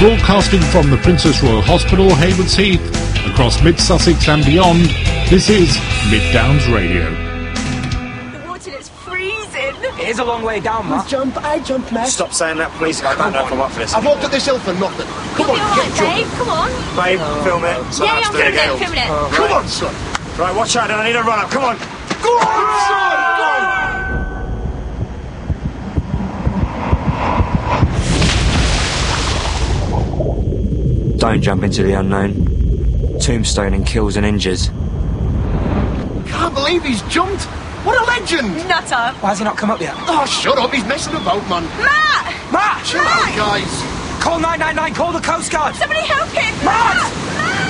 Broadcasting from the Princess Royal Hospital, Haywards Heath, across Mid-Sussex and beyond, this is Mid Downs Radio. The water is freezing. It is a long way down, Matt. I jump, Matt. Stop saying that, please. I don't know if I'm up for this. I've walked up this hill for nothing. Come on, You'll be get alright, babe. jumping. Come on. Babe, film it. So Yeah, I'm filming it, filming it. Come on, son. Right, watch out, I need a run up. Come on. Go on, son. Go on. Don't jump into the unknown. Tombstoning kills and injures. Can't believe he's jumped. What a legend. Nutter. Why has he not come up yet? Oh, shut up. He's messing about, man. Matt! Matt! Chill out, guys. Call 999, call the Coast Guard! Somebody help him! Matt!